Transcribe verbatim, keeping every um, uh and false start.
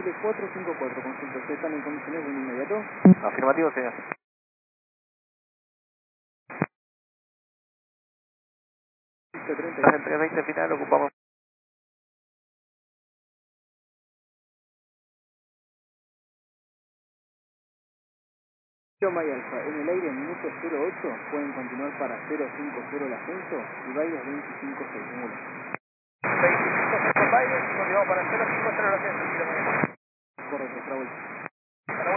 cuatro cinco cuatro, consulta, ¿ustedes están en condiciones de un inmediato? Afirmativo, señor. treinta Tras el tres veinte final ocupamos. Loma y Alfa, en el aire minuto cero ocho, pueden continuar para cero cinco cero el ascenso y bailes veinticinco seis. veinticinco seis con baile, continuamos para el cero cinco cero el ascenso. Correcto, Raúl.